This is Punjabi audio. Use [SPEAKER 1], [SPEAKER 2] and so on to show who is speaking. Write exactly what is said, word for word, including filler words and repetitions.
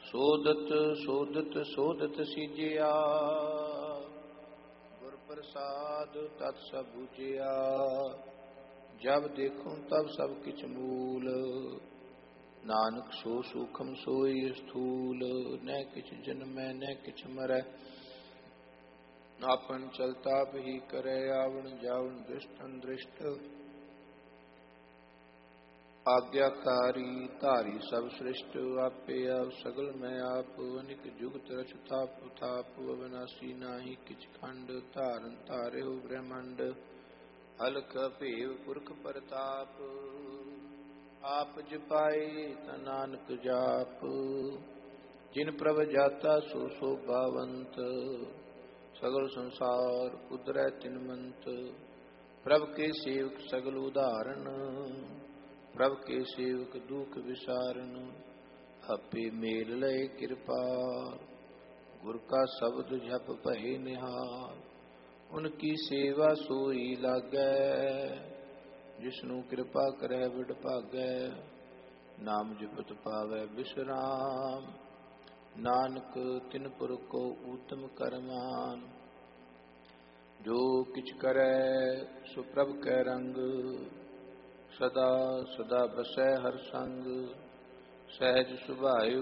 [SPEAKER 1] ਸੋਦਤ ਸੋਦਤ ਸੋਦਤ ਸੀਜਿਆ, ਗੁਰ ਪ੍ਰਸਾਦ ਤਤ ਸਭ ਬੁਝਿਆ। ਜਬ ਦੇਖੂੰ ਤਬ ਸਭ ਕਿਛ ਮੂਲ, ਨਾਨਕ ਸੋ ਸੂਖਮ ਸੋਈ ਸਥੂਲ। ਨਹਿ ਕਿਛ ਜਨਮੈ ਨਹਿ ਕਿਛ ਮਰੈ, ਆਪਨ ਚਲਤਾ ਹੀ ਕਰੈ। ਆਵਣ ਜਾਵਣ ਦ੍ਰਿਸ਼ਟੰ ਦ੍ਰਿਸ਼ਟ, ਆਗਿਆਕਾਰੀ ਧਾਰੀ ਸਭ ਸ੍ਰਿਸ਼ਟ। ਆਪੇ ਆਪ ਸਗਲ ਮੈਂ ਆਪ, ਅਨਿਕ ਜੁਗਤ ਰਚ ਥਾਪ ਥਾਪ। ਅਵਿਨਾਸੀ ਨਾਹੀ ਕਿਛ ਖੰਡ, ਧਾਰਨ ਧਾਰਿਓ ਬ੍ਰਹਮੰਡ। ਹਲਕ ਭੇਵ ਪੁਰਖ ਪ੍ਰਤਾਪ, ਆਪ ਜਪਾਏ ਤਾ ਨਾਨਕ ਜਾਪ। ਜਿਨ ਪ੍ਰਭ ਜਾਤਾ ਸੋ ਸੋਭਾਵੰਤ, ਸਗਲ ਸੰਸਾਰ ਉਦਰੈ ਤਿਨਮੰਤ। ਪ੍ਰਭ ਕੇ ਸੇਵਕ ਸਗਲ ਉਦਾਹਰਨ, ਪ੍ਰਭ ਕੇ ਸੇਵਕ ਦੁਖ ਵਿਸਾਰਨ। ਆਪੇ ਮੇਲ ਲਏ ਕਿਰਪਾਲ, ਗੁਰ ਕਾ ਸ਼ਬਦ ਜਪ ਭਏ ਨਿਹਾਲ। ਉਨਕੀ ਸੇਵਾ ਸੋਈ ਲਾਗੈ, ਜਿਸਨੂੰ ਕਿਰਪਾ ਕਰੈ ਵਿਡ ਭਾਗੈ। ਨਾਮ ਜਪਤ ਪਾਵੈ ਬਿਸਰਾਮ, ਨਾਨਕ ਤਿਨ ਪੁਰ ਕੋ ਊਤਮ ਕਰਮਾਨ। ਜੋ ਕਿਛ ਕਰੈ ਸੋ ਪ੍ਰਭ ਕੈ ਰੰਗ, ਸਦਾ ਸਦਾ ਬਸੈ ਹਰ ਸੰਗ। ਸਹਿਜ ਸੁਭਾਇ